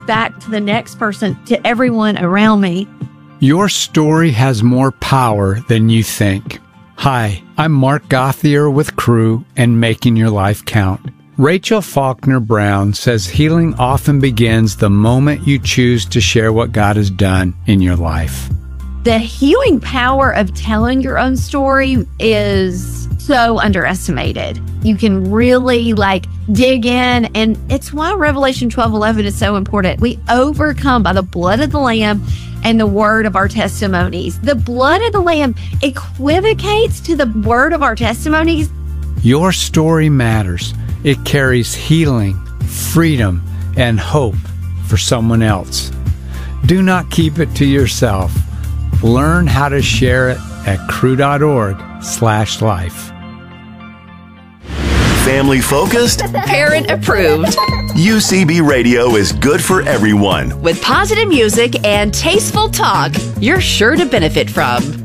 back to the next person, to everyone around me. Your story has more power than you think. Hi, I'm Mark Gauthier with Crew and Making Your Life Count. Rachel Faulkner Brown says healing often begins the moment you choose to share what God has done in your life. The healing power of telling your own story is so underestimated. You can really dig in, and it's why Revelation 12:11 is so important. We overcome by the blood of the Lamb and the word of our testimonies. The blood of the Lamb equivocates to the word of our testimonies. Your story matters. It carries healing, freedom, and hope for someone else. Do not keep it to yourself. Learn how to share it at crew.org/life. Family focused, parent approved. UCB Radio is good for everyone. With positive music and tasteful talk you're sure to benefit from.